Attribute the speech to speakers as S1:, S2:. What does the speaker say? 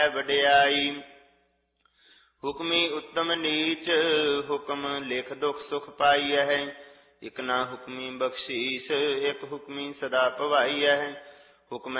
S1: ਵਡਿਆਈ। ਹੁਕਮੀ ਉੱਤਮ ਨੀਚ ਹੁਕਮ ਲਿਖ ਦੁਖ ਸੁਖ ਪਾਈਐ। ਇਕ ਨਾ ਹੁਕਮੀ ਬਖਸ਼ੀਸ ਇਕ ਹੁਕਮੀ ਸਦਾ ਭਵਾਈਐ। ਹੁਕਮੈ